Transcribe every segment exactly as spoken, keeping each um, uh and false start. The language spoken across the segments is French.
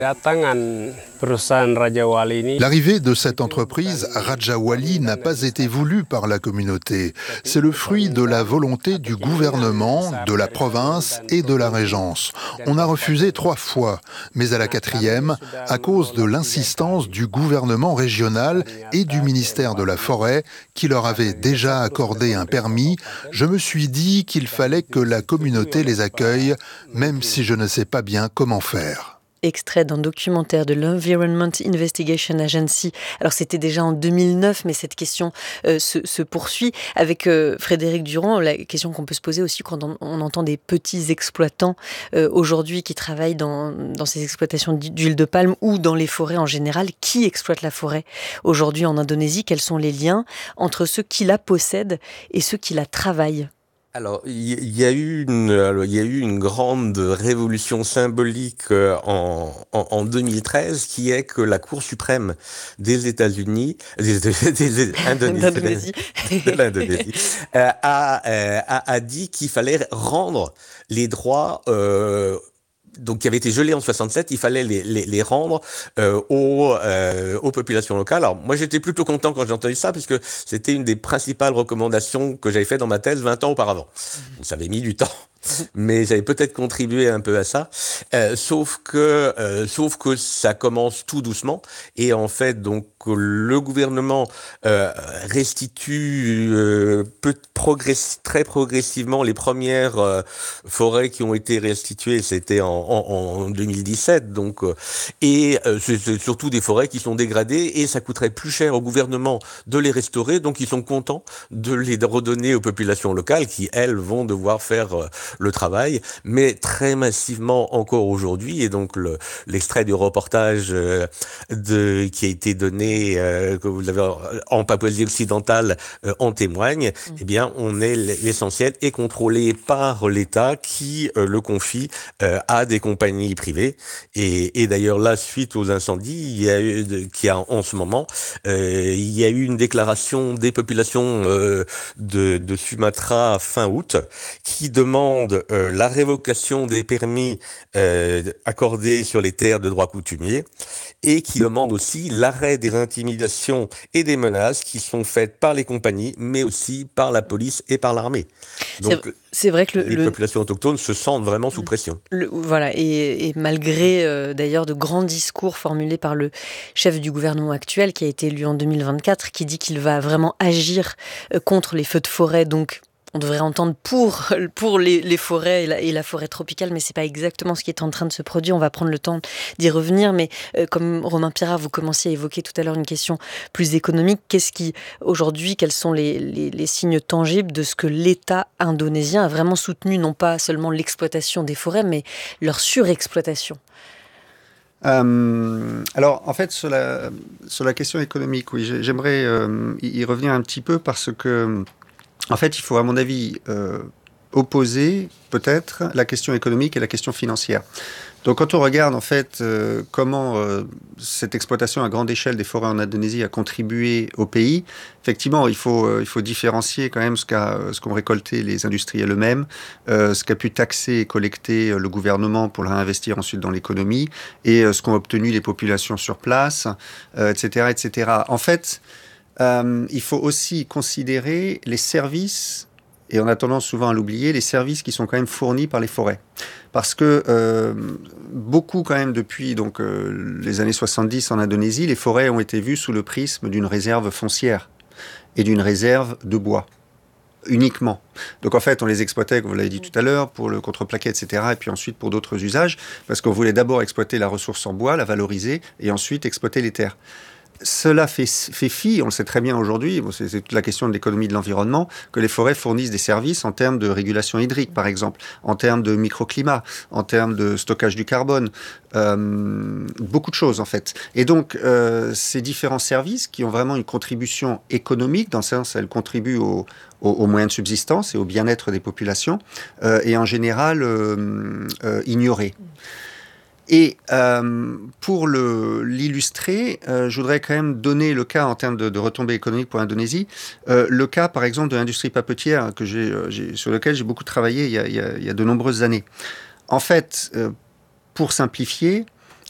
L'arrivée de cette entreprise, Raja Wali, n'a pas été voulue par la communauté. C'est le fruit de la volonté du gouvernement, de la province et de la régence. On a refusé trois fois, mais à la quatrième, à cause de l'insistance du gouvernement régional et du ministère de la Forêt, qui leur avait déjà accordé un permis, je me suis dit qu'il fallait que la communauté les accueille, même si je ne sais pas bien comment faire. Extrait d'un documentaire de l'Environment Investigation Agency. Alors c'était déjà en deux mille neuf, mais cette question euh, se, se poursuit. Avec euh, Frédéric Durand, la question qu'on peut se poser aussi quand on, on entend des petits exploitants euh, aujourd'hui qui travaillent dans, dans ces exploitations d'huile de palme ou dans les forêts en général. Qui exploite la forêt aujourd'hui en Indonésie? Quels sont les liens entre ceux qui la possèdent et ceux qui la travaillent? Alors, il y, y a eu une, alors, il y a eu une grande révolution symbolique euh, en, en, en deux mille treize, qui est que la Cour suprême des États-Unis, des, des, des Indonésie, de l'Indonésie, euh, a, euh, a, a dit qu'il fallait rendre les droits euh, donc qui avaient été gelés en soixante-sept, il fallait les, les, les rendre euh, aux, euh, aux populations locales. Alors moi j'étais plutôt content quand j'ai entendu ça, parce que c'était une des principales recommandations que j'avais fait dans ma thèse vingt ans auparavant. Donc, ça avait mis du temps, mais j'avais peut-être contribué un peu à ça. Euh, sauf que euh, sauf que ça commence tout doucement, et en fait donc le gouvernement euh, restitue euh, peu progress, très progressivement les premières euh, forêts qui ont été restituées. C'était en, en, en deux mille dix-sept, donc euh, et euh, c'est, c'est surtout des forêts qui sont dégradées, et ça coûterait plus cher au gouvernement de les restaurer, donc ils sont contents de les redonner aux populations locales qui elles vont devoir faire euh, le travail, mais très massivement encore aujourd'hui. Et donc le, l'extrait du reportage euh, de, qui a été donné, euh, que vous avez en Papouasie occidentale, euh, en témoigne. Mmh. Eh bien, on est l'essentiel est contrôlé par l'État, qui euh, le confie euh, à des compagnies privées. Et, et d'ailleurs, là, suite aux incendies, il y a eu, de, qui a en ce moment, euh, il y a eu une déclaration des populations euh, de, de Sumatra fin août, qui demande euh, la révocation des permis euh, accordés sur les terres de droit coutumier, et qui demande aussi l'arrêt des intimidations et des menaces qui sont faites par les compagnies, mais aussi par la police et par l'armée. Donc, c'est, c'est vrai que le, les le, populations autochtones se sentent vraiment sous pression. Le, voilà, et, et malgré euh, d'ailleurs de grands discours formulés par le chef du gouvernement actuel, qui a été élu en deux mille vingt-quatre, qui dit qu'il va vraiment agir euh, contre les feux de forêt, donc on devrait entendre pour, pour les, les forêts et la, et la forêt tropicale, mais c'est pas exactement ce qui est en train de se produire. On va prendre le temps d'y revenir, mais euh, comme Romain Pirard, vous commenciez à évoquer tout à l'heure une question plus économique. Qu'est-ce qui, aujourd'hui, quels sont les, les, les signes tangibles de ce que l'État indonésien a vraiment soutenu, non pas seulement l'exploitation des forêts, mais leur surexploitation? Euh, alors, en fait, sur la, sur la question économique, oui, j'aimerais euh, y revenir un petit peu, parce que en fait, il faut, à mon avis, euh, opposer peut-être la question économique et la question financière. Donc, quand on regarde en fait euh, comment euh, cette exploitation à grande échelle des forêts en Indonésie a contribué au pays, effectivement, il faut euh, il faut différencier quand même ce qu'a ce qu'ont récolté les industriels eux-mêmes, euh, ce qu'a pu taxer et collecter le gouvernement pour le réinvestir ensuite dans l'économie, et euh, ce qu'ont obtenu les populations sur place, euh, et cetera, et cetera. En fait, Euh, il faut aussi considérer les services, et on a tendance souvent à l'oublier, les services qui sont quand même fournis par les forêts. Parce que euh, beaucoup quand même depuis donc, euh, les années soixante-dix en Indonésie, les forêts ont été vues sous le prisme d'une réserve foncière et d'une réserve de bois. Uniquement. Donc en fait, on les exploitait, comme vous l'avez dit tout à l'heure, pour le contreplaqué, et cetera, et puis ensuite pour d'autres usages, parce qu'on voulait d'abord exploiter la ressource en bois, la valoriser, et ensuite exploiter les terres. Cela fait, fait fi, on le sait très bien aujourd'hui, bon, c'est, c'est toute la question de l'économie de l'environnement, que les forêts fournissent des services en termes de régulation hydrique, par exemple, en termes de microclimat, en termes de stockage du carbone, euh, beaucoup de choses en fait. Et donc, euh, ces différents services qui ont vraiment une contribution économique, dans le sens où elles contribuent au, au, aux moyens de subsistance et au bien-être des populations, euh, et en général euh, euh, ignorées. Et euh, pour le, l'illustrer, euh, je voudrais quand même donner le cas en termes de, de retombées économiques pour l'Indonésie. Euh, le cas, par exemple, de l'industrie papetière que j'ai, j'ai, sur lequel j'ai beaucoup travaillé il y a, il y a, il y a de nombreuses années. En fait, euh, pour simplifier,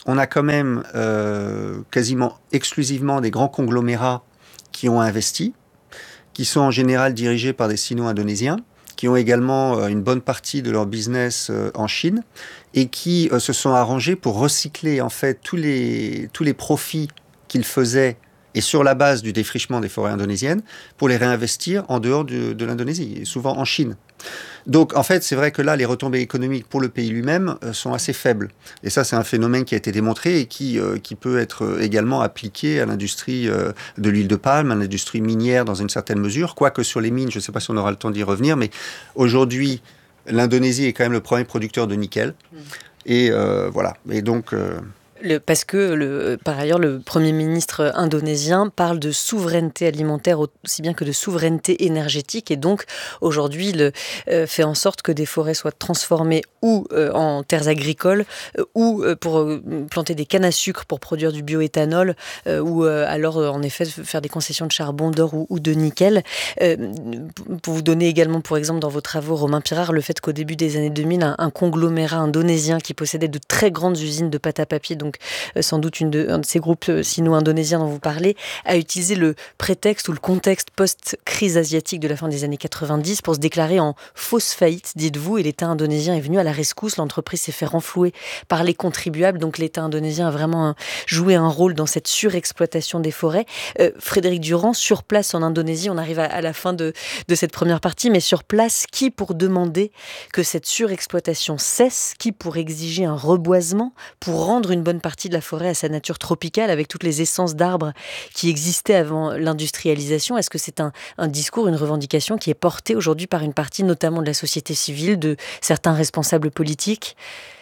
on a quand même euh, quasiment exclusivement des grands conglomérats qui ont investi, qui sont en général dirigés par des sino-indonésiens, qui ont également euh, une bonne partie de leur business euh, en Chine et qui euh, se sont arrangés pour recycler en fait tous les, tous les profits qu'ils faisaient et sur la base du défrichement des forêts indonésiennes pour les réinvestir en dehors de, de l'Indonésie, et souvent en Chine. Donc, en fait, c'est vrai que là, les retombées économiques pour le pays lui-même euh, sont assez faibles. Et ça, c'est un phénomène qui a été démontré et qui, euh, qui peut être également appliqué à l'industrie euh, de l'huile de palme, à l'industrie minière dans une certaine mesure. Quoique sur les mines, je ne sais pas si on aura le temps d'y revenir, mais aujourd'hui, l'Indonésie est quand même le premier producteur de nickel. Mmh. Et euh, voilà. Et donc... Euh, Le, parce que, le, par ailleurs, le Premier ministre indonésien parle de souveraineté alimentaire aussi bien que de souveraineté énergétique. Et donc, aujourd'hui, il euh, fait en sorte que des forêts soient transformées ou euh, en terres agricoles, euh, ou euh, pour euh, planter des cannes à sucre pour produire du bioéthanol, euh, ou euh, alors, euh, en effet, faire des concessions de charbon, d'or ou, ou de nickel. Euh, pour vous donner également, pour exemple, dans vos travaux, Romain Pirard, le fait qu'au début des années deux mille, un, un conglomérat indonésien qui possédait de très grandes usines de pâte à papier, donc Donc, euh, sans doute une de, un de ces groupes sino-indonésiens dont vous parlez, a utilisé le prétexte ou le contexte post-crise asiatique de la fin des années quatre-vingt-dix pour se déclarer en fausse faillite, dites-vous, et l'État indonésien est venu à la rescousse. L'entreprise s'est fait renflouer par les contribuables, donc l'État indonésien a vraiment un, joué un rôle dans cette surexploitation des forêts. Euh, Frédéric Durand, sur place en Indonésie, on arrive à, à la fin de, de cette première partie, mais sur place, qui pour demander que cette surexploitation cesse, qui pour exiger un reboisement, pour rendre une bonne partie de la forêt à sa nature tropicale avec toutes les essences d'arbres qui existaient avant l'industrialisation? Est-ce que c'est un, un discours, une revendication qui est portée aujourd'hui par une partie notamment de la société civile, de certains responsables politiques?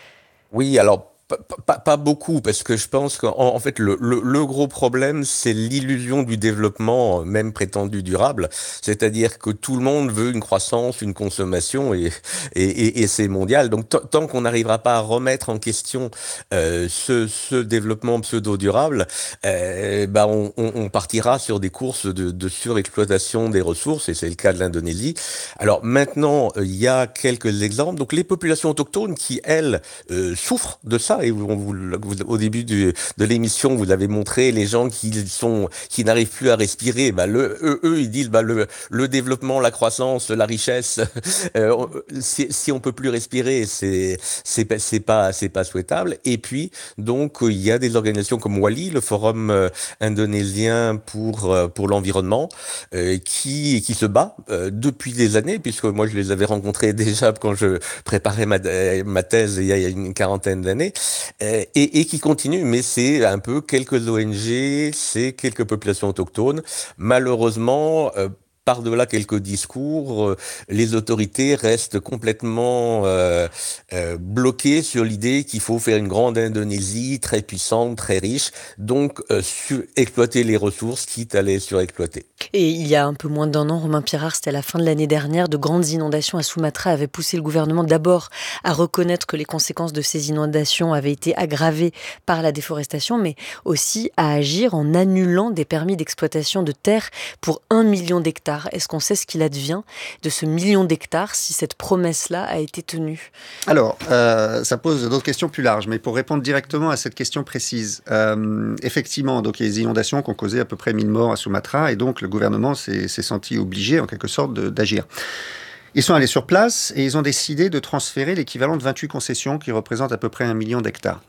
Oui, alors Pas, pas, pas beaucoup, parce que je pense qu'en en fait, le, le, le gros problème, c'est l'illusion du développement, même prétendu durable. C'est-à-dire que tout le monde veut une croissance, une consommation, et, et, et, et c'est mondial. Donc, t- tant qu'on n'arrivera pas à remettre en question euh, ce, ce développement pseudo-durable, euh, bah on, on, on partira sur des courses de, de surexploitation des ressources, et c'est le cas de l'Indonésie. Alors maintenant, il euh, y a quelques exemples. Donc, les populations autochtones qui, elles, euh, souffrent de ça, et vous, vous, vous, au début du, de l'émission, vous avez montré les gens qui sont qui n'arrivent plus à respirer. Bah le, eux, eux, ils disent bah le, le développement, la croissance, la richesse. Euh, si, si on peut plus respirer, c'est c'est c'est pas c'est pas souhaitable. Et puis donc il y a des organisations comme WALI, le Forum euh, indonésien pour euh, pour l'environnement, euh, qui qui se bat euh, depuis des années, puisque moi je les avais rencontrés déjà quand je préparais ma ma thèse il y a, il y a une quarantaine d'années. Et, et qui continue, mais c'est un peu quelques O N G, c'est quelques populations autochtones. Malheureusement, euh, par-delà quelques discours, euh, les autorités restent complètement euh, euh, bloquées sur l'idée qu'il faut faire une grande Indonésie très puissante, très riche, donc euh, sur- exploiter les ressources, quitte à les surexploiter. Et il y a un peu moins d'un an, Romain Pirard, c'était à la fin de l'année dernière, de grandes inondations à Sumatra avaient poussé le gouvernement d'abord à reconnaître que les conséquences de ces inondations avaient été aggravées par la déforestation, mais aussi à agir en annulant des permis d'exploitation de terre pour un million d'hectares. Est-ce qu'on sait ce qu'il advient de ce million d'hectares si cette promesse-là a été tenue? Alors, euh, ça pose d'autres questions plus larges, mais pour répondre directement à cette question précise, euh, effectivement, donc il y a des inondations qui ont causé à peu près mille morts à Sumatra, et donc le gouvernement s'est, s'est senti obligé, en quelque sorte, de, d'agir. Ils sont allés sur place et ils ont décidé de transférer l'équivalent de vingt-huit concessions qui représentent à peu près un million d'hectares.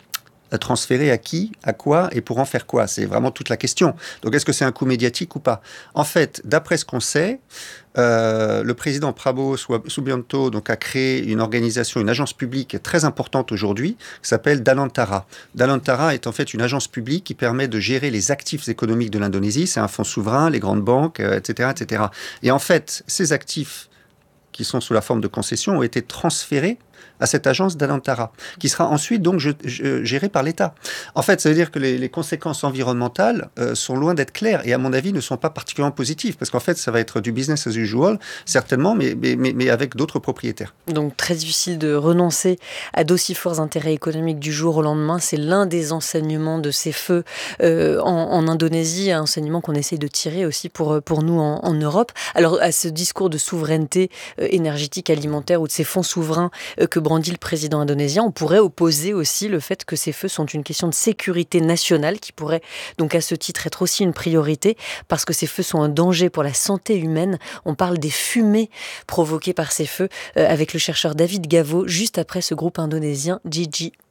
Transférer à qui, à quoi et pour en faire quoi? C'est vraiment toute la question. Donc, est-ce que c'est un coup médiatique ou pas? En fait, d'après ce qu'on sait, euh, le président Prabowo Subianto donc, a créé une organisation, une agence publique très importante aujourd'hui, qui s'appelle Danantara. Danantara est en fait une agence publique qui permet de gérer les actifs économiques de l'Indonésie. C'est un fonds souverain, les grandes banques, euh, et cetera, et cetera. Et en fait, ces actifs qui sont sous la forme de concessions ont été transférés à cette agence Danantara, qui sera ensuite donc je, je, gérée par l'État. En fait, ça veut dire que les, les conséquences environnementales euh, sont loin d'être claires et à mon avis ne sont pas particulièrement positives, parce qu'en fait ça va être du business as usual, certainement, mais, mais, mais avec d'autres propriétaires. Donc très difficile de renoncer à d'aussi forts intérêts économiques du jour au lendemain. C'est l'un des enseignements de ces feux euh, en, en Indonésie, un enseignement qu'on essaye de tirer aussi pour, pour nous en, en Europe. Alors à ce discours de souveraineté euh, énergétique, alimentaire ou de ces fonds souverains euh, que brandit le président indonésien, on pourrait opposer aussi le fait que ces feux sont une question de sécurité nationale qui pourrait donc à ce titre être aussi une priorité parce que ces feux sont un danger pour la santé humaine. On parle des fumées provoquées par ces feux euh, avec le chercheur David Gavo juste après ce groupe indonésien Gigi.